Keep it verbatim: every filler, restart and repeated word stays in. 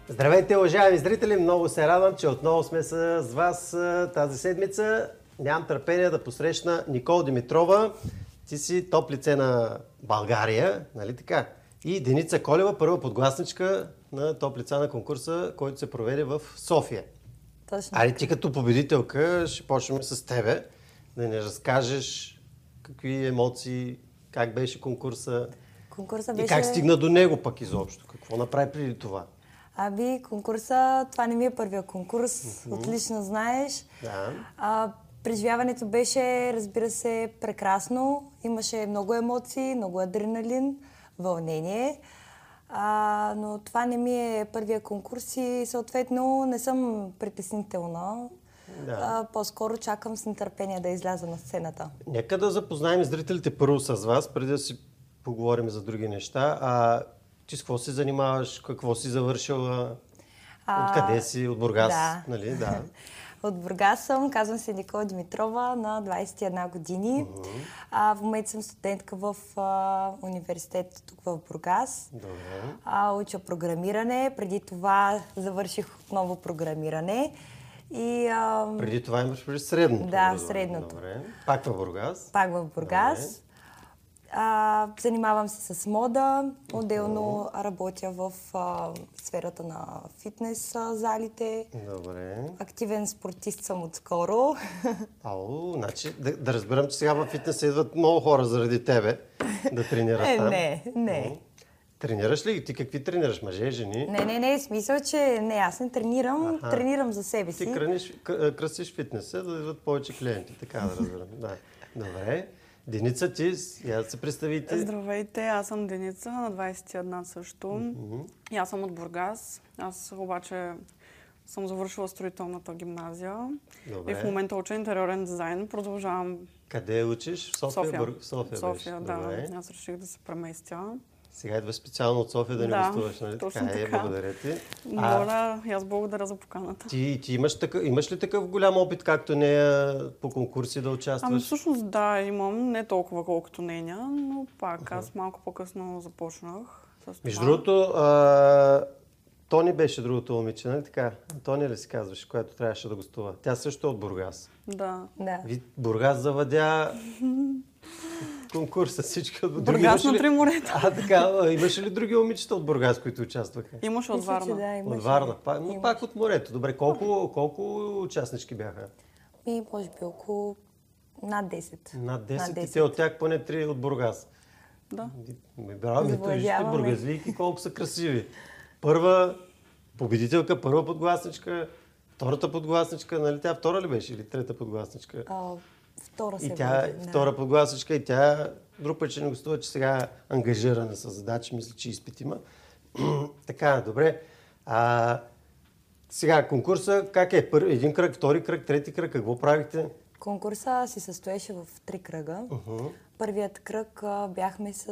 Здравейте, уважаеми зрители! Много се радвам, че отново сме с вас тази седмица. Нямам търпение да посрещна Никола Димитрова. Ти си топ лице на България, нали така? И Деница Колева, първа подгласничка на топ лица на конкурса, който се проведе в София. Точно. Айде ти като победителка ще почнем с тебе, да ни разкажеш какви емоции, как беше конкурса Конкурса беше... и как стигна до него пък изобщо. Какво направи преди това? Аби, конкурса, това не ми е първия конкурс, mm-hmm. отлично знаеш. Да. А, преживяването беше, разбира се, прекрасно. Имаше много емоции, много адреналин, вълнение. А, но това не ми е първия конкурс и съответно не съм притеснителна. Да. А, по-скоро чакам с нетърпение да изляза на сцената. Нека да запознаем зрителите първо с вас, преди да си поговорим за други неща. А ти с какво се занимаваш? Какво си завършила? А, Откъде си? От Бургас? Да. Нали? Да. От Бургас съм, казвам се Никола Димитрова, на двадесет и една години. Uh-huh. А, в момента съм студентка в а, университет тук в Бургас. Добре. А, уча програмиране. Преди това завърших отново програмиране. И, а... Преди това имаш преди средното? Да, средното. Добре. Пак в Бургас? Пак в Бургас. А, занимавам се с мода, отделно uh-huh. работя в а, сферата на фитнес а, залите. Добре. Активен спортист съм отскоро. Ау, значи да, да разбирам, че сега в фитнес идват много хора заради тебе да тренират е, там. Не, не. Тренираш ли? Ти какви тренираш? Мъже, жени? Не, не, не. Смисъл, че не, аз не тренирам, Аха. тренирам за себе си. Ти кръниш, кръстиш фитнеса, да идват повече клиенти, така да разбирам. Да. Добре. Деница, ти, я се представите. Здравейте, аз съм Деница, на двадесет и една също. Mm-hmm. И аз съм от Бургас. Аз обаче съм завършила строителната гимназия. Добре. И в момента уча интериорен дизайн. Продължавам... Къде учиш? В София? София. Бър... София, София, да. Добре. Аз реших да се преместя. Сега идва специално от София да ни да, гостуваш, нали? Точно така, така. Е, благодаря ти. Моля, и аз благодаря за поканата. Ти, ти имаш, такъв, имаш ли такъв голям опит, както нея, по конкурси да участваш? Ами всъщност да, имам. Не толкова колкото нея, но пак uh-huh. аз малко по-късно започнах с това. Между другото, а... Тони беше другото момиче, нали така? Тони ли си казваш, която трябваше да гостува? Тя също е от Бургас. Да. Да. Ви, Бургас завадя конкурса, всички от Бургас на три морета. А, така, имаше ли други момичета от Бургас, които участваха? Имаше от Варна. Да, имаше. От Варна, пак, но имаше. пак от морето. Добре, колко, колко участнички бяха? И може би около над десет. Над десет. Над десет. И те от тях поне три от Бургас. Да. Браво, ми вижте бургазлийки колко са красиви. Първа победителка, първа подгласничка, втората подгласничка, нали тя втора ли беше или трета подгласничка? А, втора се и тя, води, да. втора подгласничка и тя друг път ще не гостува, че сега е ангажирана с задачи, мисля, че изпит има. Така, добре. А, сега, конкурса как е? Първи, един кръг, втори кръг, трети кръг, какво правихте? Конкурса се състоеше в три кръга. Uh-huh. Първият кръг а, бяхме с